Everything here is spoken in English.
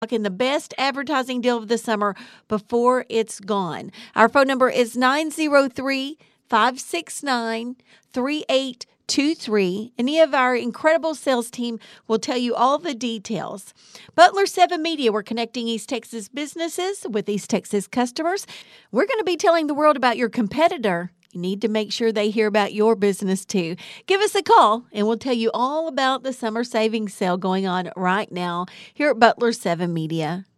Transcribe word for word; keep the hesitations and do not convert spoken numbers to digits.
Talking the best advertising deal of the summer before it's gone. Our phone number is nine zero three, five six nine, three eight two three. Any of our incredible sales team will tell you all the details. Butler seven Media, we're connecting East Texas businesses with East Texas customers. We're going to be telling the world about your competitor. You need to make sure they hear about your business too. Give us a call and we'll tell you all about the summer savings sale going on right now here at Butler seven Media.